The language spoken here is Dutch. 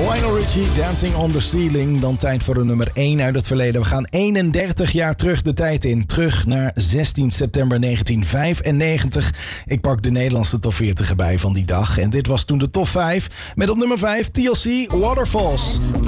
Lionel Richie, Dancing on the Ceiling. Dan tijd voor een nummer 1 uit het verleden. We gaan 31 jaar terug de tijd in. Terug naar 16 september 1995. Ik pak de Nederlandse top 40 erbij van die dag. En dit was toen de top 5. Met op nummer 5 TLC, Waterfalls.